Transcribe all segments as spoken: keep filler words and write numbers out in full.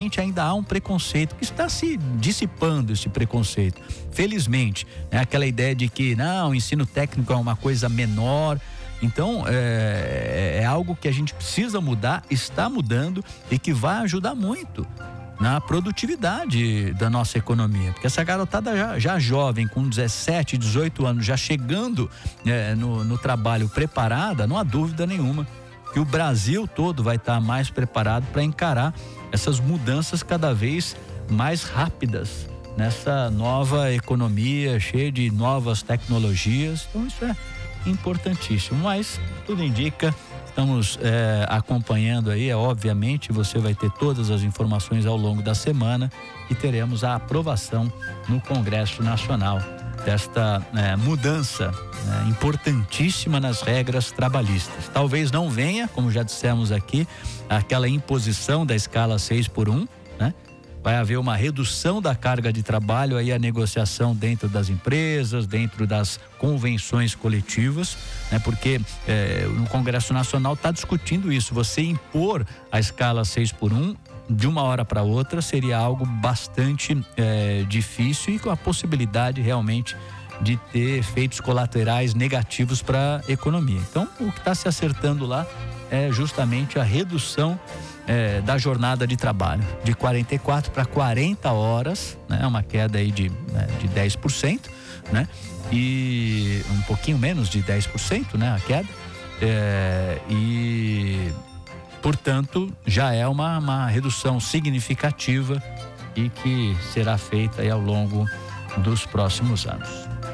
infelizmente ainda há um preconceito que está se dissipando, esse preconceito, felizmente, né? Aquela ideia de que não, o ensino técnico é uma coisa menor. Então é, é algo que a gente precisa mudar, está mudando e que vai ajudar muito na produtividade da nossa economia, porque essa garotada já, já jovem, com dezessete, dezoito anos, já chegando é, no, no trabalho preparada, não há dúvida nenhuma que o Brasil todo vai estar mais preparado para encarar essas mudanças cada vez mais rápidas nessa nova economia cheia de novas tecnologias. Então isso é importantíssimo, mas tudo indica, estamos é, acompanhando aí, é, obviamente você vai ter todas as informações ao longo da semana e teremos a aprovação no Congresso Nacional desta é, mudança é, importantíssima nas regras trabalhistas. Talvez não venha, como já dissemos aqui, aquela imposição da escala seis por um, né? Vai haver uma redução da carga de trabalho, aí a negociação dentro das empresas, dentro das convenções coletivas, né? Porque é, no Congresso Nacional está discutindo isso. Você impor a escala seis por um de uma hora para outra seria algo bastante é, difícil e com a possibilidade realmente de ter efeitos colaterais negativos para a economia. Então, o que está se acertando lá é justamente a redução É, da jornada de trabalho, de quarenta e quatro para quarenta horas, né? Uma queda aí de, né, de dez por cento, né? E um pouquinho menos de dez por cento, né? A queda, é, e portanto já é uma, uma redução significativa e que será feita aí ao longo dos próximos anos.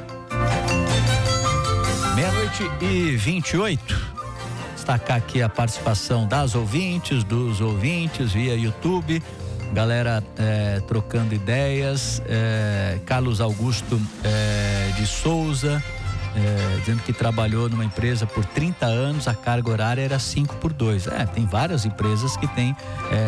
Meia-noite e vinte e oito. Destacar aqui a participação das ouvintes, dos ouvintes via YouTube, galera é, trocando ideias, é, Carlos Augusto é, de Souza, é, dizendo que trabalhou numa empresa por trinta anos, a carga horária era cinco por dois. É, tem várias empresas que têm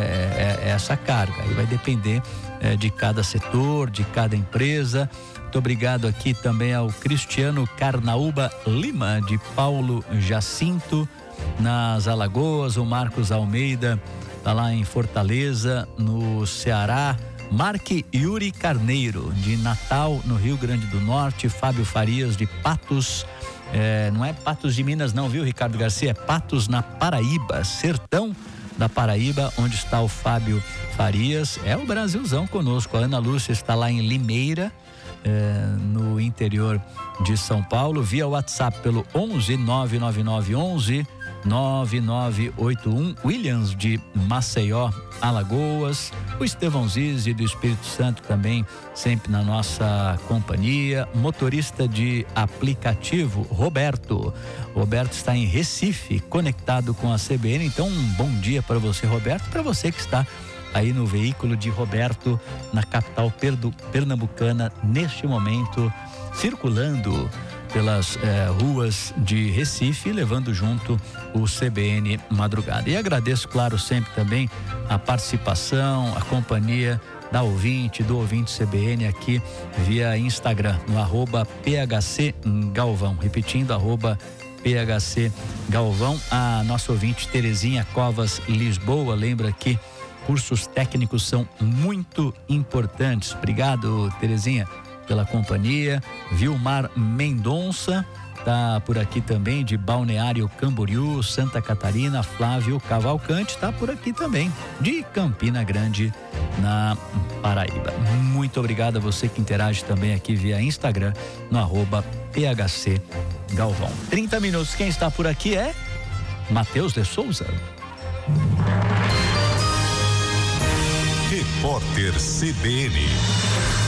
é, é, essa carga, aí vai depender é, de cada setor, de cada empresa. Muito obrigado aqui também ao Cristiano Carnaúba Lima, de Paulo Jacinto, nas Alagoas. O Marcos Almeida tá lá em Fortaleza, no Ceará. Mark Yuri Carneiro, de Natal, no Rio Grande do Norte. Fábio Farias, de Patos, é, não é Patos de Minas não, viu, Ricardo Garcia? É Patos, na Paraíba, sertão da Paraíba, onde está o Fábio Farias. É o Brasilzão conosco. A Ana Lúcia está lá em Limeira, é, no interior de São Paulo, via WhatsApp pelo onze nove nove nove onze nove nove oito um. Williams, de Maceió, Alagoas. O Estevão Zizi, do Espírito Santo, também sempre na nossa companhia. Motorista de aplicativo, Roberto. Roberto está em Recife, conectado com a C B N. Então, um bom dia para você, Roberto, para você que está aí no veículo de Roberto, na capital pernambucana, neste momento, circulando pelas eh, ruas de Recife, levando junto o C B N Madrugada. E agradeço, claro, sempre também a participação, a companhia da ouvinte, do ouvinte C B N aqui via Instagram, no arroba P H C Galvão. Repetindo, arroba P H C Galvão. A nossa ouvinte Terezinha Covas Lisboa lembra que cursos técnicos são muito importantes. Obrigado, Terezinha, pela companhia. Vilmar Mendonça tá por aqui também, de Balneário Camboriú, Santa Catarina. Flávio Cavalcante tá por aqui também, de Campina Grande, na Paraíba. Muito obrigado a você que interage também aqui via Instagram, no arroba P H C Galvão. trinta minutos, quem está por aqui é Matheus de Souza. Repórter C B N.